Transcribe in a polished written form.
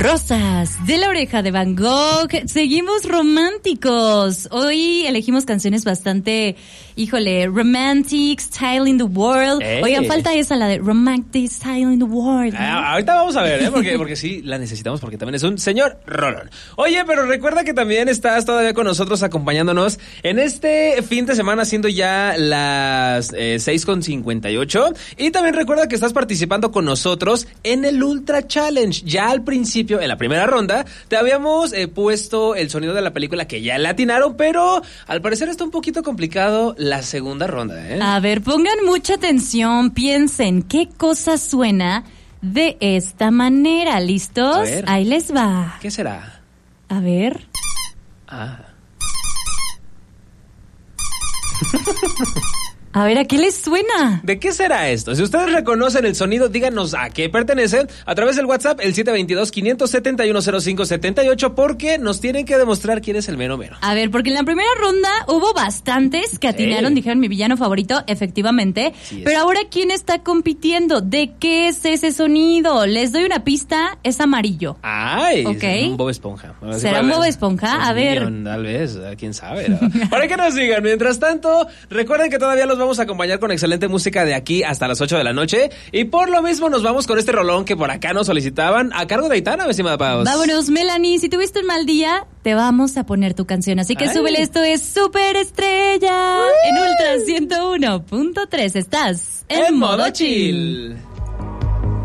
Rosas de la oreja de Van Gogh. Seguimos románticos. Hoy elegimos canciones bastante, romantic style in the world. Oigan, falta esa, la de romantic style in the world, ¿no? Ahorita vamos a ver, porque sí la necesitamos, porque también es un señor rolón. Oye, pero recuerda que también estás todavía con nosotros acompañándonos en este fin de semana, siendo ya las 6:58. Y también recuerda que estás participando con nosotros en el Ultra Challenge. Ya al principio, en la primera ronda, te habíamos puesto el sonido de la película que ya le atinaron, pero al parecer está un poquito complicado la segunda ronda, ¿eh? A ver, pongan mucha atención, piensen qué cosa suena de esta manera. ¿Listos? Ahí les va. ¿Qué será? A ver. A ver, ¿a qué les suena? ¿De qué será esto? Si ustedes reconocen el sonido, díganos a qué pertenece a través del WhatsApp, el 722-571-0578, porque nos tienen que demostrar quién es el mero mero. A ver, porque en la primera ronda hubo bastantes que atinaron, dijeron mi villano favorito, efectivamente. Sí, pero ahora, ¿quién está compitiendo? ¿De qué es ese sonido? Les doy una pista, es amarillo. ¡Ay! Okay. Un Bob Esponja. ¿Será un Bob Esponja? A ver. Tal vez, quién sabe, ¿no? Para que nos sigan. Mientras tanto, recuerden que todavía los vamos a acompañar con excelente música de aquí hasta las 8 de la noche. Y por lo mismo nos vamos con este rolón que por acá nos solicitaban a cargo de Aitana, mi estimada Paus. Vámonos, Melanie. Si tuviste un mal día, te vamos a poner tu canción. Así que súbele, esto es Superestrella en Ultra 101.3. Estás en modo chill.